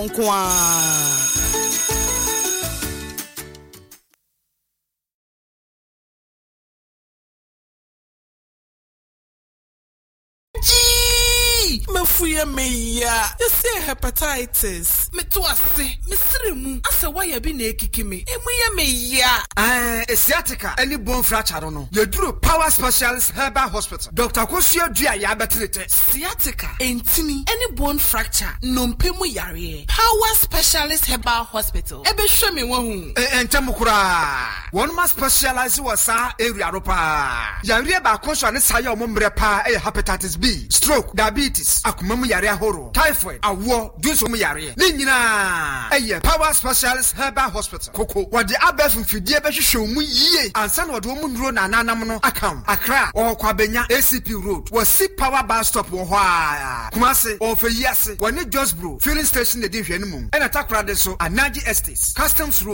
Mafuya meya, you say hepatitis. Me to ase, me sremu. Ase why you be na ekiki me. Emuya meya. Sciatica, any bone fracture no. You drew Power Specialist Herbal Hospital. Dr. Kosio Dia ya betrete. Sciatica, entini, any bone fracture, nompemu yare. Power Specialist Herbal Hospital. Ebe show me wahu. Entemukura. One must specialize wasa area ropa. Yare ba konswa ne saya omombre pa hepatitis B, stroke, diabetes, akumamu yare horo, typhoid, awo, dunso mu yare. Ni nyina Power Specialist Herbal Hospital. Koko, wade abef mfidie be hwehwe mu yie. Ansa na wade omu nduro na nanam no akam. Accra, Kwabenya ACP Road. Wasi Power Bus Stop wo ho a. Kumase, Ofeyase, wani Josbro, filling station de hwe no mu. Ena Takoradi so Anaji Estates, Customs Road.